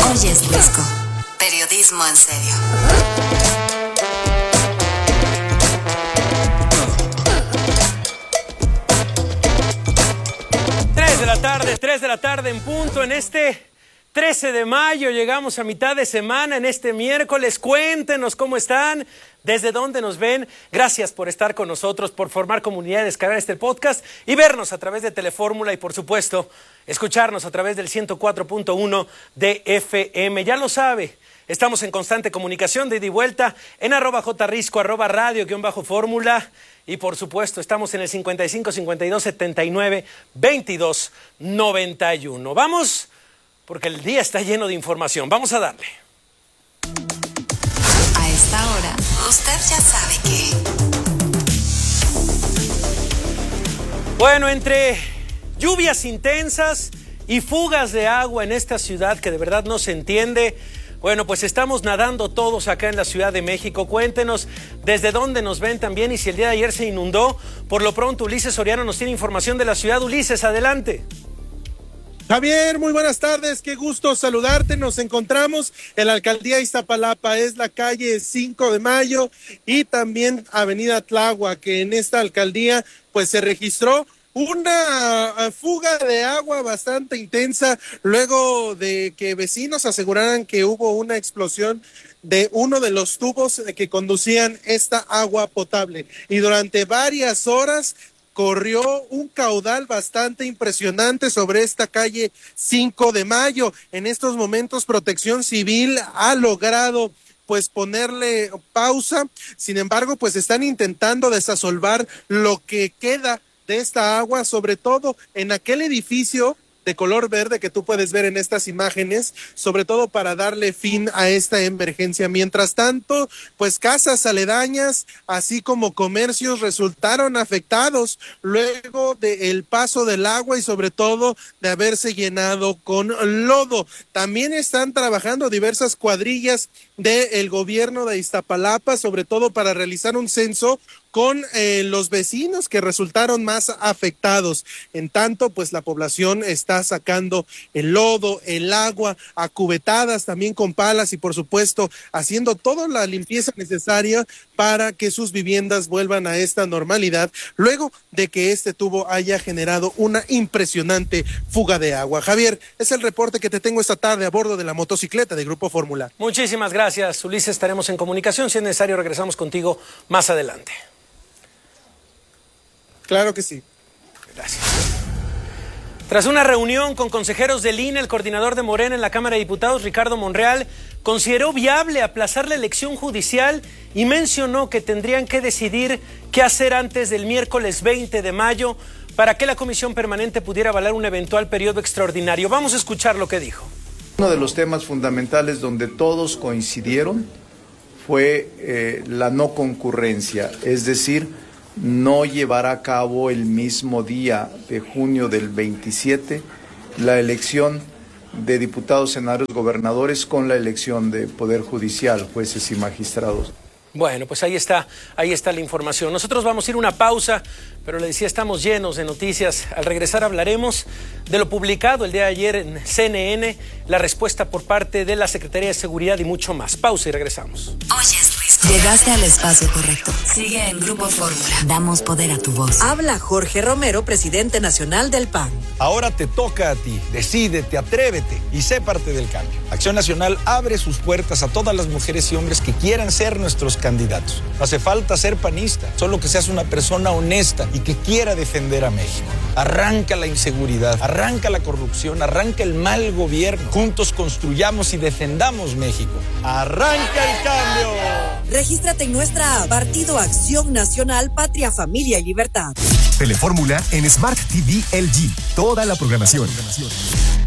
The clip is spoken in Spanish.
Hoy es Risco. Periodismo en serio. 3 de la tarde en punto en este 13 de mayo. Llegamos a mitad de semana en este miércoles. Cuéntenos cómo están, desde dónde nos ven. Gracias por estar con nosotros, por formar comunidad, descargar este podcast y vernos a través de Telefórmula y, por supuesto, escucharnos a través del 104.1 de FM. Ya lo sabe, estamos en constante comunicación de ida y vuelta en @jrisco, @radio_fórmula. Y por supuesto, estamos en el 55 52 79 22 91. Vamos, porque el día está lleno de información. Vamos a darle. A esta hora, usted ya sabe que... Bueno, entre lluvias intensas y fugas de agua en esta ciudad que de verdad no se entiende. Bueno, pues estamos nadando todos acá en la Ciudad de México. Cuéntenos desde dónde nos ven también y si el día de ayer se inundó. Por lo pronto, Ulises Soriano nos tiene información de la ciudad. Ulises, adelante. Javier, muy buenas tardes, qué gusto saludarte. Nos encontramos en la alcaldía Iztapalapa, es la calle 5 de Mayo y también avenida Tláhuac, que en esta alcaldía pues se registró una fuga de agua bastante intensa luego de que vecinos aseguraran que hubo una explosión de uno de los tubos que conducían esta agua potable y durante varias horas corrió un caudal bastante impresionante sobre esta calle 5 de Mayo. En estos momentos Protección Civil ha logrado pues ponerle pausa, sin embargo pues están intentando desasolvar lo que queda de esta agua, sobre todo en aquel edificio de color verde que tú puedes ver en estas imágenes, sobre todo para darle fin a esta emergencia. Mientras tanto, pues casas aledañas, así como comercios resultaron afectados luego del paso del agua y sobre todo de haberse llenado con lodo. También están trabajando diversas cuadrillas del gobierno de Iztapalapa, sobre todo para realizar un censo con los vecinos que resultaron más afectados. En tanto, pues la población está sacando el lodo, el agua, a cubetadas, también con palas y por supuesto haciendo toda la limpieza necesaria para que sus viviendas vuelvan a esta normalidad, luego de que este tubo haya generado una impresionante fuga de agua. Javier, es el reporte que te tengo esta tarde a bordo de la motocicleta de Grupo Fórmula. Muchísimas gracias, Ulises. Estaremos en comunicación. Si es necesario, regresamos contigo más adelante. Claro que sí. Gracias. Tras una reunión con consejeros del INE, el coordinador de Morena en la Cámara de Diputados, Ricardo Monreal, consideró viable aplazar la elección judicial y mencionó que tendrían que decidir qué hacer antes del miércoles 20 de mayo para que la Comisión Permanente pudiera avalar un eventual periodo extraordinario. Vamos a escuchar lo que dijo. Uno de los temas fundamentales donde todos coincidieron fue la no concurrencia, es decir, no llevará a cabo el mismo día de junio del 27 la elección de diputados, senadores, gobernadores con la elección de Poder Judicial, jueces y magistrados. Bueno, pues ahí está la información. Nosotros vamos a ir a una pausa, pero le decía, estamos llenos de noticias. Al regresar hablaremos de lo publicado el día de ayer en CNN, la respuesta por parte de la Secretaría de Seguridad y mucho más. Pausa y regresamos. Hoy es Risco. Llegaste al espacio correcto. Sigue en Grupo Fórmula. Damos poder a tu voz. Habla Jorge Romero, presidente nacional del PAN. Ahora te toca a ti. Decídete, atrévete y sé parte del cambio. Acción Nacional abre sus puertas a todas las mujeres y hombres que quieran ser nuestros candidatos. No hace falta ser panista, solo que seas una persona honesta y que quiera defender a México. Arranca la inseguridad, arranca la corrupción, arranca el mal gobierno. Juntos construyamos y defendamos México. ¡Arranca el cambio! Regístrate en nuestra app, Partido Acción Nacional, Patria, Familia y Libertad. Telefórmula en Smart TV LG. Toda la programación.